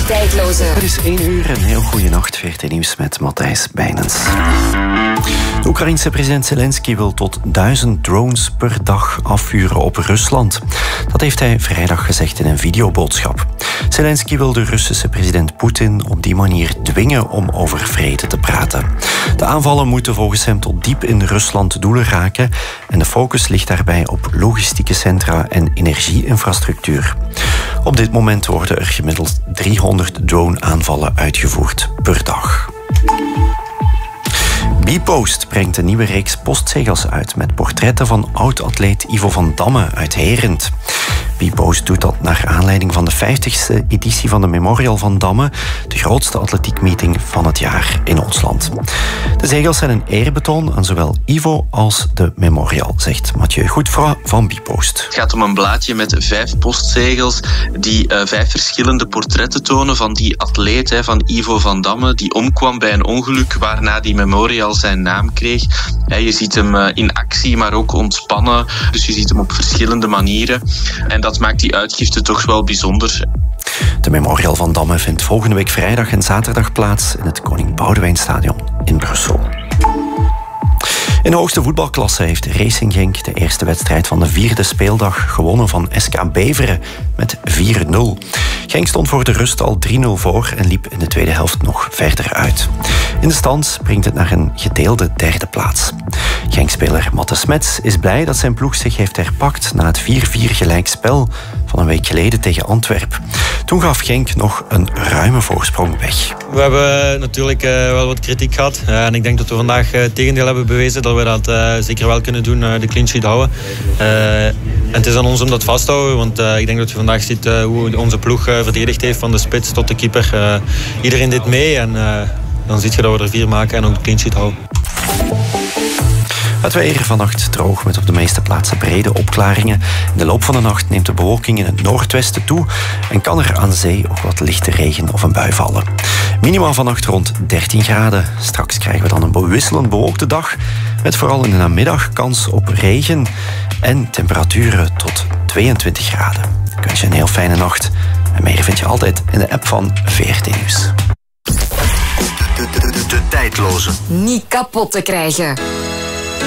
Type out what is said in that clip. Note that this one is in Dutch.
Tijdloze. Het is 1 uur, een heel goede nacht. VRT Nieuws met Matthijs Bijnens. De Oekraïense president Zelensky wil tot 1000 drones per dag afvuren op Rusland. Dat heeft hij vrijdag gezegd in een videoboodschap. Zelensky wil de Russische president Poetin op die manier dwingen om over vrede te praten. De aanvallen moeten volgens hem tot diep in Rusland doelen raken en de focus ligt daarbij op logistieke centra en energieinfrastructuur. Op dit moment worden er gemiddeld 300 drone-aanvallen uitgevoerd per dag. Bpost brengt een nieuwe reeks postzegels uit met portretten van oud-atleet Ivo van Damme uit Herent. Bpost doet dat naar aanleiding van de 50ste editie van de Memorial van Damme, de grootste atletiekmeeting van het jaar in ons land. De zegels zijn een eerbetoon aan zowel Ivo als de Memorial, zegt Mathieu Goedfroy van Bpost. Het gaat om een blaadje met 5 postzegels die 5 verschillende portretten tonen van die atleet, van Ivo van Damme, die omkwam bij een ongeluk waarna die Memorial zijn naam kreeg. Je ziet hem in actie, maar ook ontspannen. Dus je ziet hem op verschillende manieren. En dat maakt die uitgifte toch wel bijzonder. De Memorial van Damme vindt volgende week vrijdag en zaterdag plaats in het Koning Boudewijnstadion in Brussel. In de hoogste voetbalklasse heeft Racing Genk de eerste wedstrijd van de 4e speeldag gewonnen van SK Beveren met 4-0. Genk stond voor de rust al 3-0 voor en liep in de tweede helft nog verder uit. In de stand brengt het naar een gedeelde 3e plaats. Genk-speler Matte Smets is blij dat zijn ploeg zich heeft herpakt na het 4-4 gelijkspel van een week geleden tegen Antwerpen. Toen gaf Genk nog een ruime voorsprong weg. We hebben natuurlijk wel wat kritiek gehad. En ik denk dat we vandaag het tegendeel hebben bewezen dat we dat zeker wel kunnen doen, de clean sheet houden. En het is aan ons om dat vast te houden, want ik denk dat je vandaag ziet hoe onze ploeg verdedigd heeft, van de spits tot de keeper. Iedereen deed mee en dan zie je dat we er 4 maken en ook de clean sheet houden. Het weer vannacht droog met op de meeste plaatsen brede opklaringen. In de loop van de nacht neemt de bewolking in het noordwesten toe en kan er aan zee ook wat lichte regen of een bui vallen. Minimaal vannacht rond 13 graden. Straks krijgen we dan een wisselend bewolkte dag met vooral in de namiddag kans op regen en temperaturen tot 22 graden. Ik wens je een heel fijne nacht en meer vind je altijd in de app van VRT Nieuws. De tijdloze. Niet kapot te krijgen.